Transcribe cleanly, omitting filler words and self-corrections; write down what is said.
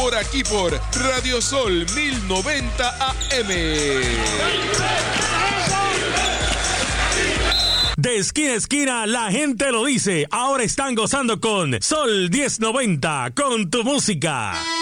por aquí por Radio Sol 1090 AM. De esquina a esquina, la gente lo dice. Ahora están gozando con Sol 1090, con tu música.